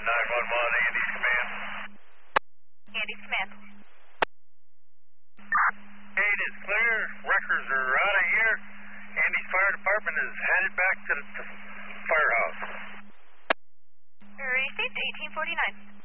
911, Andy Smith. Andy Smith. Gate is clear. Wreckers are out of here. Andy's fire department is headed back to the firehouse. Received 1849.